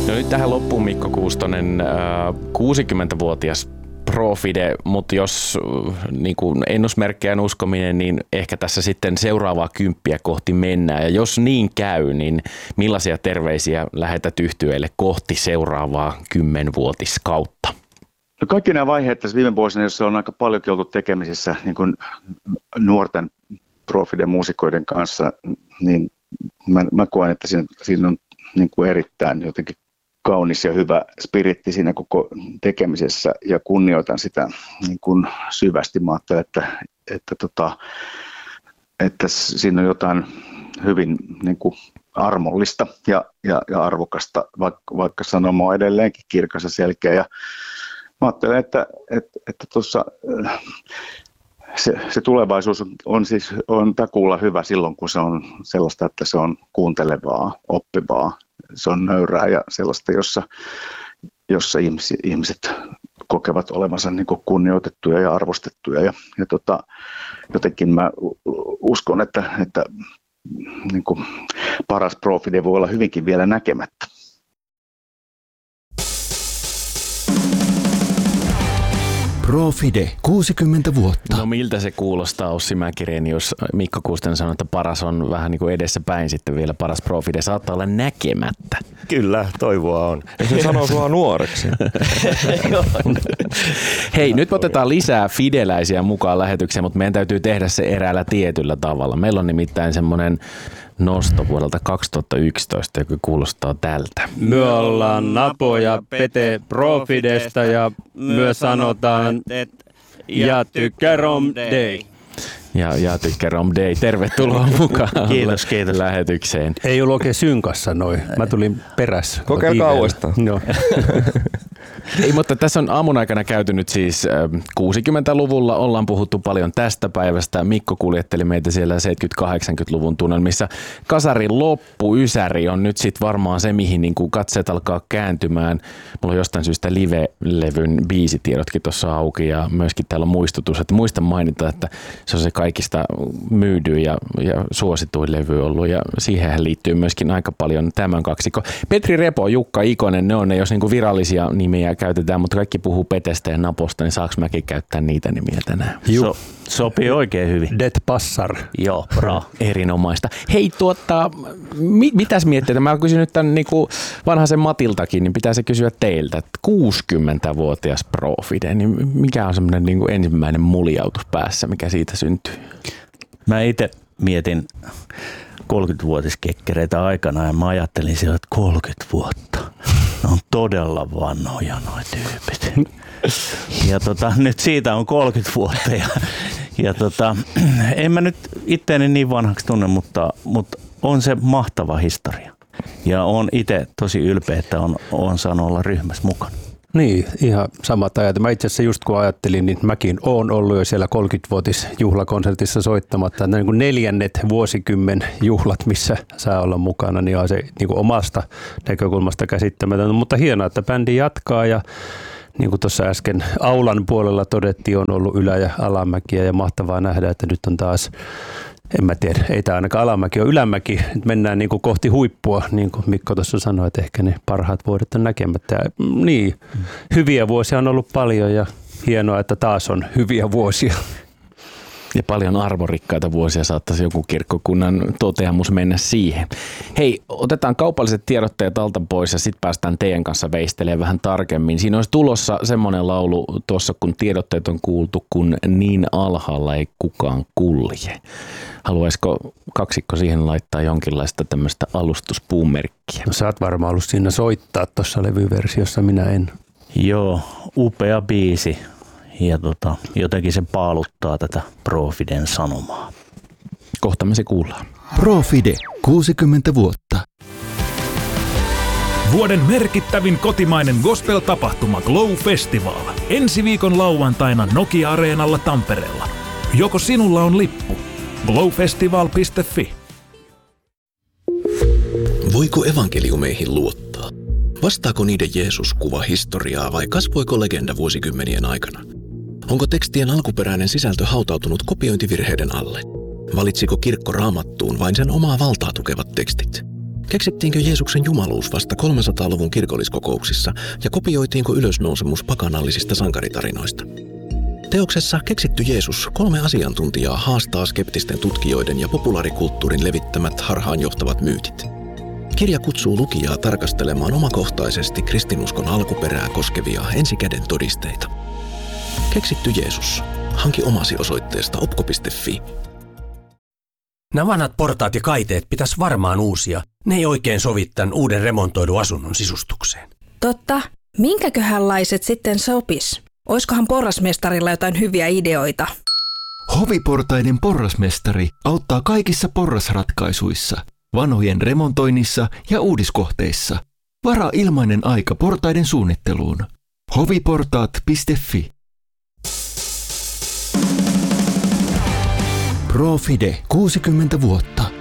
No nyt tähän loppuun Mikko Kuustonen, 60-vuotias pro-fide, mutta jos niin kuin ennusmerkkejä uskominen, niin ehkä tässä sitten seuraavaa 10 kohti mennään. Ja jos niin käy, niin millaisia terveisiä lähetät yhtyeille kohti seuraavaa 10-vuotiskautta? No kaikki nämä vaiheet tässä viime vuosina, joissa on aika paljonkin ollut tekemisissä niin kuin nuorten pro-fide-muusikoiden kanssa, niin mä koen, että siinä on niin kuin erittäin jotenkin kaunis ja hyvä spiritti siinä koko tekemisessä ja kunnioitan sitä niin kuin syvästi. Mä ajattelen, että siinä on jotain hyvin niin kuin armollista ja arvokasta, vaikka sanoma on edelleenkin kirkas ja selkeä. Ja mä ajattelen, että tuossa se tulevaisuus on takuulla hyvä silloin, kun se on sellaista, että se on kuuntelevaa, oppivaa. Se on nöyrää ja sellaista, jossa ihmiset kokevat olevansa niin kuin kunnioitettuja ja arvostettuja. Ja jotenkin mä uskon, että niin kuin paras pro-fide voi olla hyvinkin vielä näkemättä. Pro-fide, 60 vuotta. No miltä se kuulostaa, Ossi Mäkireeni, jos Mikko Kuustonen sanoo, että paras on vähän niin kuin edessäpäin sitten vielä paras pro-fide, saattaa olla näkemättä. Kyllä, toivoa on. Ja se sanoo sua nuoreksi. Hei, nyt otetaan lisää fideläisiä mukaan lähetykseen, mutta meidän täytyy tehdä se eräällä tietyllä tavalla. Meillä on nimittäin semmoinen nosto vuodelta 2011, joka kuulostaa tältä. Me ollaan Napo ja Pete Profidesta ja myös sanotaan, että ja tykkär om dig. Ja tykkär om dig. Tervetuloa mukaan Kiitos. lähetykseen. Ei ollut oikein synkassa noin. Mä tulin perässä. Kokeilkaa uudestaan. No. Ei, mutta tässä on aamun aikana käyty nyt siis 60-luvulla. Ollaan puhuttu paljon tästä päivästä. Mikko kuljetteli meitä siellä 70-80-luvun tunnelmissa. Kasarin loppuysäri on nyt sitten varmaan se, mihin niin kuin katseet alkaa kääntymään. Mulla on jostain syystä live-levyn biisitiedotkin tuossa auki ja myöskin täällä on muistutus, että muistan mainita, että se on se kaikista myydyin ja suosituin levy ollut ja siihen liittyy myöskin aika paljon tämän kaksikko. Petri Repo, Jukka Ikonen, ne on ne, jos niinku virallisia nimiä käytetään, mutta kaikki puhuu Petestä ja Naposta, niin saaks mäkin käyttää niitä nimiä tänään? Sopii oikein hyvin. Det passar. Joo, bra. Erinomaista. Hei, mitäs miettii? Mä kysyn nyt tämän niinku vanhaisen Matiltakin, niin pitää se kysyä teiltä, että 60-vuotias pro-fide, niin mikä on semmoinen niinku ensimmäinen muljautus päässä, mikä siitä syntyy? Mä itse mietin 30-vuotiskekkereitä aikana ja mä ajattelin siellä, että 30 vuotta. Ne on todella vanhoja noi tyypit. Ja nyt siitä on 30 vuotta ja en mä nyt itteeni niin vanhaksi tunne, mutta on se mahtava historia. Ja on itse tosi ylpeä, että on saanut olla ryhmässä mukana. Niin, ihan samat ajat. Mä itse asiassa just kun ajattelin, niin mäkin oon ollut jo siellä 30-vuotisjuhlakonsertissa soittamatta. Nämä niin 4. vuosikymmen juhlat, missä saa olla mukana, niin on se niin kuin omasta näkökulmasta käsittämätöntä. Mutta hienoa, että bändi jatkaa ja niin kuin tuossa äsken aulan puolella todettiin, on ollut ylä- ja alamäkiä ja mahtavaa nähdä, että nyt on taas, en mä tiedä, ei tämä ainakaan alamäki ole ylämäki. Nyt mennään niin kuin kohti huippua, niin kuin Mikko tuossa sanoi, että ehkä ne parhaat vuodet on näkemättä. Niin, hyviä vuosia on ollut paljon ja hienoa, että taas on hyviä vuosia. Ja paljon arvorikkaita vuosia saattaisi joku kirkkokunnan toteamus mennä siihen. Hei, otetaan kaupalliset tiedotteet alta pois ja sitten päästään teidän kanssa veistelemään vähän tarkemmin. Siinä olisi tulossa semmoinen laulu tuossa, kun tiedotteet on kuultu, kun niin alhaalla ei kukaan kulje. Haluaisiko kaksikko siihen laittaa jonkinlaista tämmöistä alustuspuumerkkiä? No, sä oot varmaan ollut siinä soittaa tuossa levyversiossa, minä en. Joo, upea biisi. Ja jotenkin se paaluttaa tätä Pro-fiden sanomaa. Kohta me se kuullaan. Pro-fide, 60 vuotta. Vuoden merkittävin kotimainen gospel-tapahtuma Glow Festival. Ensi viikon lauantaina Nokia-areenalla Tampereella. Joko sinulla on lippu? glowfestival.fi. Voiko evankeliumeihin luottaa? Vastaako niiden Jeesus kuva historiaa vai kasvoiko legenda vuosikymmenien aikana? Onko tekstien alkuperäinen sisältö hautautunut kopiointivirheiden alle? Valitsiko kirkko Raamattuun vain sen omaa valtaa tukevat tekstit? Keksittiinkö Jeesuksen jumaluus vasta 300-luvun kirkolliskokouksissa ja kopioitiinko ylösnousemus pakanallisista sankaritarinoista? Teoksessa Keksitty Jeesus 3 asiantuntijaa haastaa skeptisten tutkijoiden ja populaarikulttuurin levittämät harhaanjohtavat myytit. Kirja kutsuu lukijaa tarkastelemaan omakohtaisesti kristinuskon alkuperää koskevia ensikäden todisteita. Keksitty Jeesus. Hanki omasi osoitteesta opko.fi. Nämä vanhat portaat ja kaiteet pitäisi varmaan uusia. Ne ei oikein sovi tämän uuden remontoidun asunnon sisustukseen. Totta. Minkäköhänlaiset sitten sopis? Oiskohan porrasmestarilla jotain hyviä ideoita? Hoviportaiden porrasmestari auttaa kaikissa porrasratkaisuissa, vanhojen remontoinnissa ja uudiskohteissa. Varaa ilmainen aika portaiden suunnitteluun. hoviportaat.fi. Profide 60 vuotta.